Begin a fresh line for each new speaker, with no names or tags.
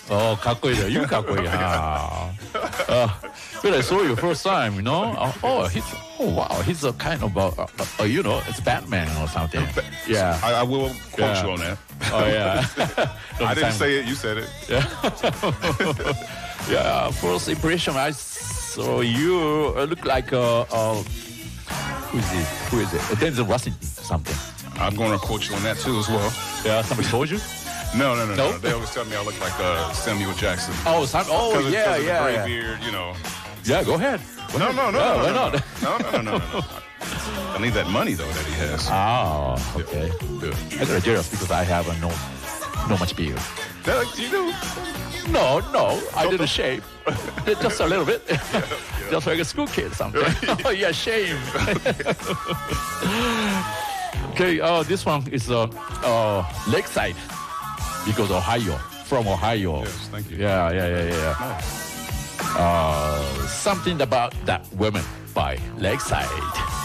Oh, かっこいいだ。You かっこいい。When I saw you first time, you know, wow, he's a kind of, you know, it's Batman or something. Yeah.
I will quote you on that.
Oh, yeah.
I didn't say it. You said it.
Yeah. First impression, I saw you look like who is it? Denzel Washington, something.
I'm going to quote you on that too as well.
Yeah. Somebody told you?
No. They always tell me I look like Samuel Jackson.
Oh, yeah.
The gray beard, you know.
Yeah, go ahead.
No.
Why not?
No. I need that money though that he has.
Oh, okay.
Good.
I got jealous because I have no much beard.
You do.
No, I didn't shave. Just a little bit. Just like a school kid, something. Oh, yeah, shame. Okay, this one is Lakeside because from Ohio.
Yes, thank you.
Yeah.
Nice.
Something about that woman by Lakeside.